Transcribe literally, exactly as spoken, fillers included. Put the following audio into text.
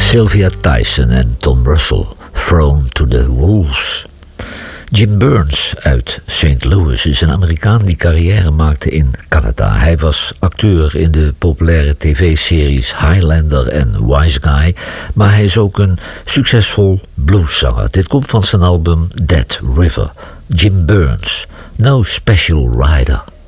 Sylvia Tyson en Tom Russell, Thrown to the Wolves. Jim Burns uit Saint Louis is een Amerikaan die carrière maakte in Canada. Hij was acteur in de populaire tv-series Highlander en Wise Guy, maar hij is ook een succesvol blueszanger. Dit komt van zijn album Dead River. Jim Burns, No Special Rider.